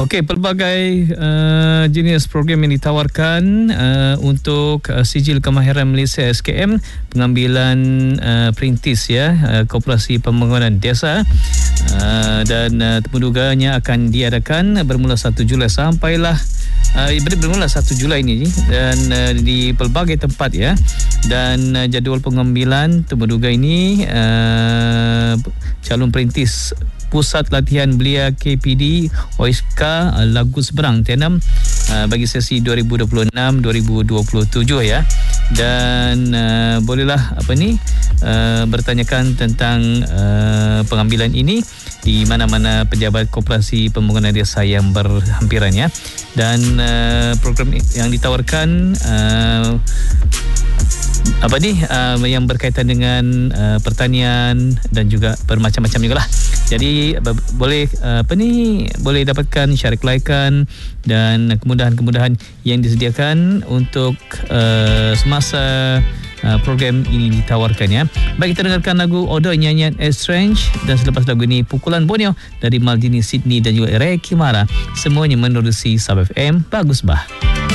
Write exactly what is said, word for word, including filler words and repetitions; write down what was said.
Okey, pelbagai uh, jenis program yang ditawarkan uh, untuk uh, Sijil Kemahiran Malaysia S K M, pengambilan uh, perintis ya, uh, Koperasi Pembangunan Desa, uh, dan uh, temuduganya akan diadakan bermula satu Julai sampailah uh, bermula satu Julai ini dan uh, di pelbagai tempat ya, dan uh, jadual pengambilan temuduga ini uh, calon perintis Pusat Latihan Belia K P D O I S K A Lagu Seberang Tenam uh, bagi sesi dua ribu dua puluh enam dua ribu dua puluh tujuh ya, dan uh, bolehlah apa ni uh, bertanyakan tentang uh, pengambilan ini di mana-mana pejabat Koperasi Pembangunan Desa yang berhampiran ya, dan uh, program yang ditawarkan uh, apa ni uh, yang berkaitan dengan uh, pertanian dan juga bermacam-macam jugalah. Jadi uh, boleh uh, apa ni boleh dapatkan syarat kelaikan dan kemudahan-kemudahan yang disediakan untuk uh, semasa uh, program ini ditawarkan ya. Baik, kita dengarkan lagu Odo nyanyian Estrange, dan selepas lagu ini Pukulan Borneo dari Maldini Sydney dan juga Ray Kimara, semuanya menerusi Sub F M Bagus Bah.